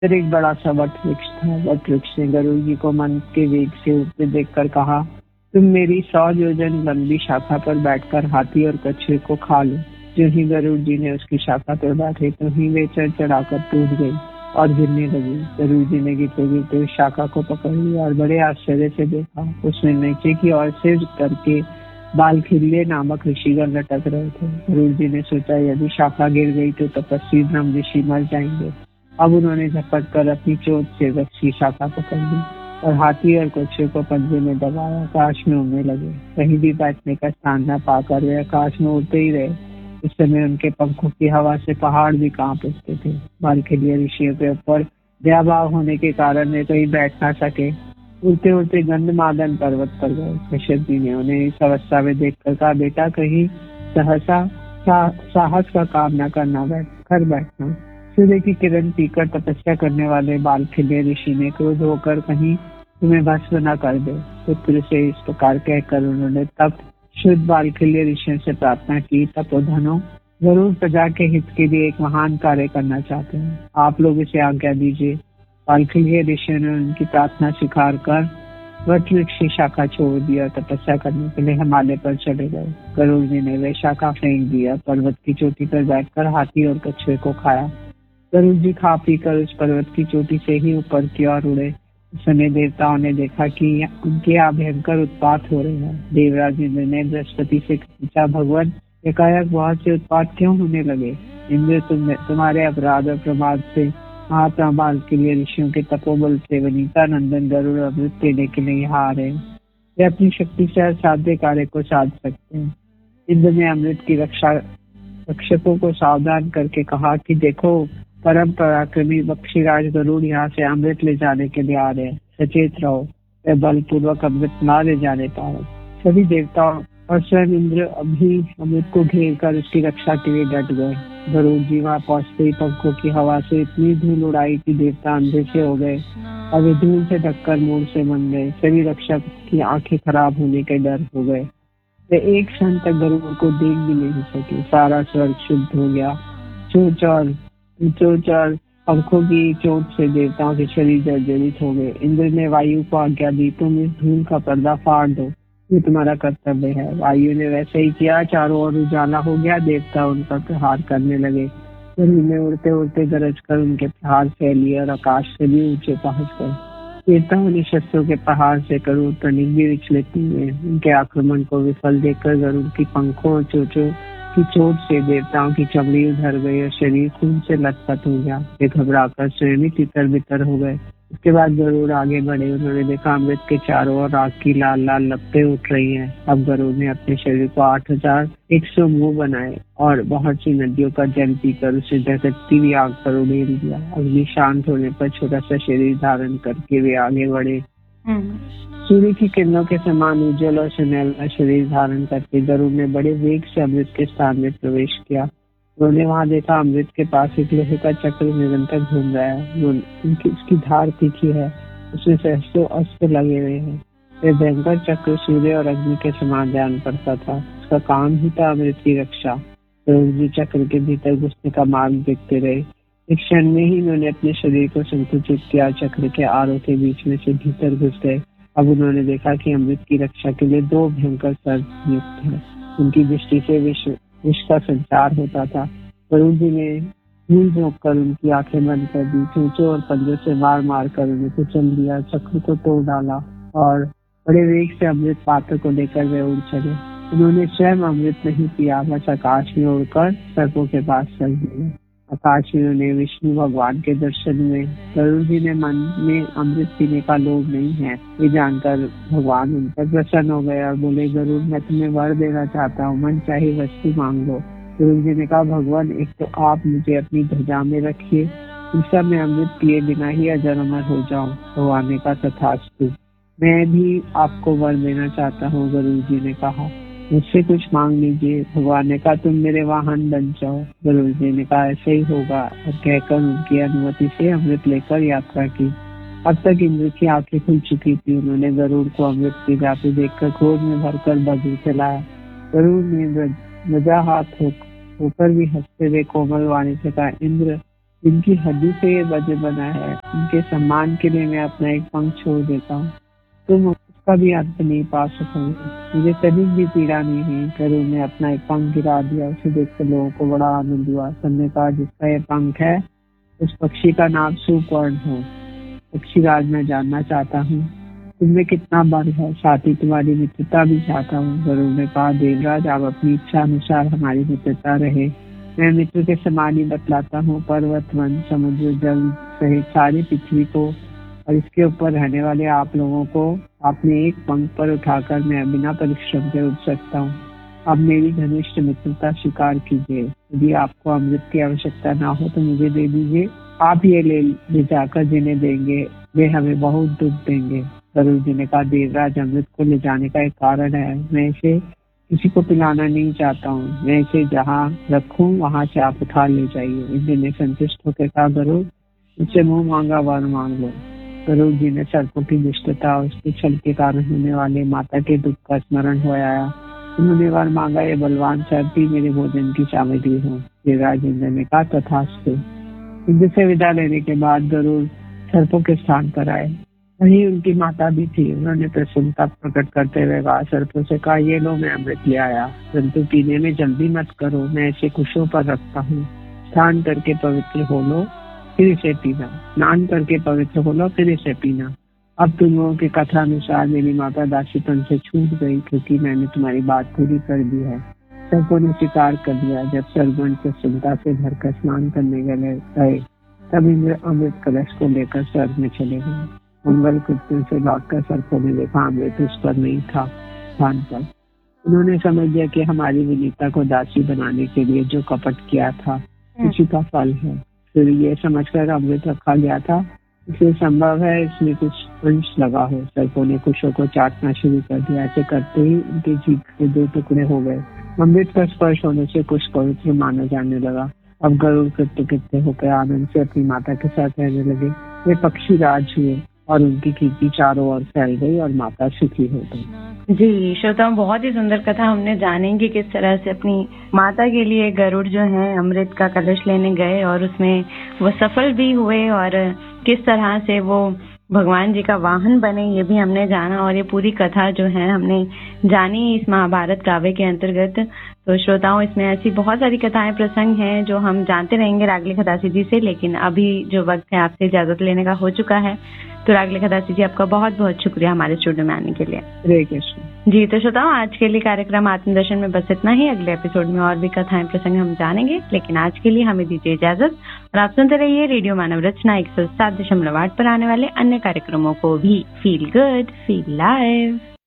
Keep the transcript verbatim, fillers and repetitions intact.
फिर एक बड़ा सा वट वृक्ष था। वट वृक्ष ने गरुड़ जी को मन के वेग से उठते देखकर कहा, तुम मेरी सौ योजन लंबी शाखा पर बैठकर हाथी और कछुए को खा लो। जो ही गरुड़ जी ने उसकी शाखा पर बैठे तो ही वे चढ़ चढ़ाकर टूट गई और गिरने लगी। गरुड़ जी ने गिरते गिरते उस शाखा को पकड़ लिया और बड़े आश्चर्य से देखा। उसमें नीचे की ओर सिर करके बालखिल्य नामक ऋषिगण लटक रहे थे। गरुड़ जी ने सोचा, यदि शाखा गिर गई तो तपस्वी ब्रह्म ऋषि मर जाएंगे। अब उन्होंने झपट कर अपनी चोट से वृक्ष की शाखा पकड़ ली और हाथी और कछुए को पंजे में दबाया आकाश में उड़ने लगे। कहीं भी बैठने का स्थान न पाकर वे आकाश में उड़ते ही रहे। इस समय उनके पंखों की हवा से पहाड़ भी कांप उठते थे। बालखिल्य ऋषियों के ऊपर व्याभाव होने के कारण वे कहीं बैठ ना सके। उड़ते उड़ते गंधमादन पर्वत पर गए। कश्यप जी ने उन्हें इस अवस्था में देखकर कहा, बेटा कहीं सहसा सा, साहस का काम न करना, बैठ कर बैठना। सूर्य की किरण पीकर तपस्या करने वाले बालखिल्य ऋषि ने क्रोध होकर कहीं तुम्हें भस्म न कर दे। पुत्र से इस प्रकार कहकर उन्होंने तप शुद्ध बालखिल्य ऋषियों से प्रार्थना की, तपोधनो जरूर प्रजा के हित के लिए एक महान कार्य करना चाहते हैं, आप लोग इसे आज्ञा दीजिए। बालखिल्य ऋषियों ने उनकी प्रार्थना स्वीकार कर वट वृक्ष की शाखा छोड़ दिया, तपस्या करने के लिए हिमालय पर चले गए। गरुड़ जी ने वह शाखा फेंक दिया, पर्वत की चोटी पर बैठकर हाथी और कछुए को खाया। गरुड़ जी खा पी कर उस पर्वत की चोटी से ही ऊपर की ओर उड़े। उस समय देवताओं ने देखा कि उनके यहाँ भयंकर उत्पात हो रहे हैं। देवराज इंद्र ने बृहस्पति से पूछा, भगवान एकाएक बहुत से उत्पात क्यों होने लगे? इंद्र तुम तुम्हारे अपराध और प्रमाद से महात्मा बालखिल्य ऋषियों के तपोबल से वनिता नंदन गरुड़ अमृत देने के लिए यहाँ आ रहे हैं। वे अपनी शक्ति से असाध्य कार्य को साध सकते हैं। इंद्र ने अमृत की रक्षा रक्षकों को सावधान करके कहा कि देखो, परम पराक्रमी बक्षीराज गरुड़ यहाँ से अमृत ले जाने के लिए आ रहे हैं, सचेत रहो, वे बलपूर्वक अमृत ना ले जाने पाए। सभी देवताओं और स्वयं इंद्र अभी अमृत को घेर कर उसकी रक्षा के लिए डट गए। गरुड़ जी वहाँ पहुंचते ही पंखों की हवा से इतनी धूल उड़ाई कि देवता अंधे से हो गए और वे धूल से ढककर मूड से बन गए। सभी रक्षक की आंखें खराब होने के डर हो गए। वे एक क्षण तक गरुड़ को देख भी नहीं सके। सारा स्वर्ग शुद्ध हो गया। चोच और चोच और पंखों की चोट से देवताओं के शरीर जर्जरित हो गए। इंद्र ने वायु को आज्ञा दी, तुम इस धूल का पर्दा फाड़ दो, ये तुम्हारा कर्तव्य है। वायु ने वैसे ही किया। चारों ओर उजाला हो गया। देवता उन पर प्रहार करने लगे। गरुड़ में उड़ते उड़ते गरज कर उनके प्रहार फैलिए और आकाश से भी ऊंचे पहुंच गए। देवताओं ने शस्त्रों के प्रहार से गरुड़ तनिक भी विचलित नहीं हुए। उनके आक्रमण को विफल देखकर गरुड़ की पंखों और चोचों की चोट से देवताओं की चमड़ी उधर गई और शरीर खून से लथपथ हो गया। वे घबराकर स्वयं ही तितर बितर हो गए। उसके बाद गरुड़ आगे बढ़े। उन्होंने देखा अमृत के चारों ओर आग की लाल लाल लपटें उठ रही हैं। अब गरुड़ ने अपने शरीर को आठ हजार एक सौ मुंह बनाए और बहुत सी नदियों का जल पीकर उसे दहकती हुई आग पर उड़ेल दिया। अग्नि शांत होने पर छोटा सा शरीर धारण करके वे आगे बढ़े। सूर्य की किरणों के समान उज्जवल और सुनहरा शरीर धारण करके गरुड़ ने बड़े वेग से अमृत के स्थान में प्रवेश किया। उन्होंने वहां देखा अमृत के पास एक लोहे का चक्र निरंतर घूम रहा है। उनकी उसकी धार तीखी है, उसमें सहस्त्रों अस्त्र लगे हुए हैं। वह भयंकर चक्र सूर्य और अग्नि के समान जान पड़ता था। उसका काम ही था अमृत की रक्षा। गरुड़ चक्र के भीतर घुसने का मार्ग देखते रहे। एक क्षण में ही उन्होंने अपने शरीर को संकुचित किया। चक्र के आरों के बीच में से भीतर घुस गए। अब उन्होंने देखा कि अमृत की रक्षा के लिए दो भयंकर सर्प नियुक्त हैं। उनकी दृष्टि से विश्व विष का संचार होता था। गरुड़ जी ने भूल झोंक कर उनकी आंखें बंद कर दी। चोंचों और पंजों से मार मार कर उन्हें कुचल दिया। चक्र को तोड़ डाला और बड़े वेग से अमृत पात्र को लेकर वे उड़ चले। उन्होंने स्वयं अमृत नहीं पिया, बस आकाश में उड़कर सर्पों के पास चल दिए। आकाश में उन्हें विष्णु भगवान के दर्शन हुए। गरुड़ जी ने मन में अमृत पीने का लोभ नहीं है ये जानकर भगवान उन पर प्रसन्न हो गए और बोले, गरुड़ मैं तुम्हें वर देना चाहता हूँ, मन चाहे वस्तु मांग लो। गरुड़ जी ने कहा, भगवान एक तो आप मुझे अपनी ध्वजा में रखिए, दूसरा मैं अमृत पिए बिना ही अजर अमर हो जाऊं। भगवान ने कहा, तथास्तु, मैं भी आपको वर देना चाहता हूँ। गरुड़ जी ने कहा, मुझसे कुछ मांग लीजिए। भगवान ने कहा, तुम मेरे वाहन बन जाओ। गरुड़ जी ने कहा, ऐसे ही होगा और कहकर उनकी अनुमति से अमृत लेकर यात्रा की। अब तक इंद्र की आंखें खुल चुकी थी। उन्होंने गरुड़ को अमृत की जाते देखकर क्रोध में भरकर वज्र चलाया। गरुड़ ने ध्वजा हाथ होकर भी हंसते हुए कोमल वाणी से कहा, इंद्र जिनकी हड्डी से ये वज्र बना है, उनके सम्मान के लिए मैं अपना एक पंख छोड़ देता हूँ। तुम उसका भी अंत नहीं पा सकोगे। मुझे तनिक भी पीड़ा नहीं हुई। गरुड़ ने अपना एक पंख गिरा दिया। उसे देखकर लोगों को बड़ा आनंद हुआ। सबने कहा, जिसका ये पंख है उस पक्षी का नाम सुपर्ण है। पक्षीराज, मैं जानना चाहता हूँ तुमने कितना बल है, साथ ही तुम्हारी मित्रता भी चाहता हूँ। गरुड़ ने कहा, देवराज, आप अपनी इच्छा अनुसार हमारी मित्रता रहे। मैं मित्र के समान ही बतलाता हूँ। पर्वत, वन, समुद्र, जल सहित सारी पृथ्वी को और इसके ऊपर रहने वाले आप लोगों को अपने एक पंख पर उठाकर मैं बिना परिश्रम के उठ सकता हूँ। अब मेरी घनिष्ठ मित्रता स्वीकार कीजिए। यदि आपको अमृत की आवश्यकता ना हो तो मुझे दे दीजिए। आप ये ले ले जाकर जिन्हें देंगे वे हमें बहुत दुख देंगे। गरुड़ जी ने कहा, देवराज, अमृत को ले जाने का एक कारण है। मैं इसे किसी को पिलाना नहीं चाहता हूँ। मैं इसे जहाँ रखूँ वहाँ से आप उठा ले जाइए। इंद्र ने संतुष्ट होकर कहा, गरुड़, मुझसे मुंह मांगा वर मांग लो। गरुड़ जी ने सर्पों की दुष्टता और उसके छल के कारण होने वाले माता के दुख का स्मरण हो आया। उन्होंने वर मांगा, ये बलवान सर्प ही मेरे भोजन की सामग्री हो। देवराज इंद्र ने कहा, तथास्तु। इंद्र से विदा लेने के बाद गरुड़ सर्पों के स्थान पर आए। वहीं उनकी माता भी थी। उन्होंने प्रसन्नता प्रकट करते हुए कहा, सर्पों से कहा, ये लो, मैं अमृत ले आया, परंतु पीने में जल्दी मत करो। मैं इसे कुशों पर रखता हूँ। स्नान करके पवित्र हो लो, फिर इसे पीना। स्नान करके पवित्र हो लो, फिर इसे पीना। अब तुम लोगों की कथा अनुसार मेरी माता दासीपन से छूट गई, क्योंकि मैंने तुम्हारी बात पूरी कर दी है। सर्पों ने स्वीकार कर दिया। जब सर्पगण प्रसन्नता से भरकर स्नान करने गए तब इंद्र अमृत कलश को लेकर स्वर्ग में चले गए। मंगल कृत्य से लौटकर सर्पों ने देखा अमृत उस पर नहीं था, स्थान पर। उन्होंने समझ लिया कि हमारी विनीता को दासी बनाने के लिए जो कपट किया था उसी का फल है। फिर ये समझकर अमृत रखा गया था, इसलिए संभव है इसमें कुछ अंश लगा हो। सर्पों ने कुशों को चाटना शुरू कर दिया। ऐसे करते ही उनके जीभ के दो टुकड़े हो गए। अमृत का स्पर्श होने से कुछ पवित्र माना जाने लगा। अब गरुड़ कृत्य कृत्य होकर आनंद से अपनी माता के साथ रहने लगे। वे पक्षी राज हुए और उनकी कीर्ति चारों ओर फैल गई और माता सुखी हो गई। जी श्रोताओं, बहुत ही सुंदर कथा हमने जानेंगे किस तरह से अपनी माता के लिए गरुड़ जो है अमृत का कलश लेने गए और उसमें वो सफल भी हुए और किस तरह से वो भगवान जी का वाहन बने, ये भी हमने जाना। और ये पूरी कथा जो है हमने जानी इस महाभारत काव्य के अंतर्गत। तो श्रोताओं, इसमें ऐसी बहुत सारी कथाएं प्रसंग हैं जो हम जानते रहेंगे रागले खदासी जी से, लेकिन अभी जो वक्त है आपसे इजाजत लेने का हो चुका है। तो रागले खदासी जी, आपका बहुत बहुत शुक्रिया हमारे स्टूडियो में आने के लिए। हरे कृष्ण। जी तो श्रोताओं, आज के लिए कार्यक्रम आत्मदर्शन में बस इतना ही। अगले एपिसोड में और भी कथाएं प्रसंग हम जानेंगे, लेकिन आज के लिए हमें दीजिए इजाजत और आप सुनते रहिए रेडियो मानव रचना एक सौ सात दशमलव आठ पर आने वाले अन्य कार्यक्रमों को भी। Feel good, feel live.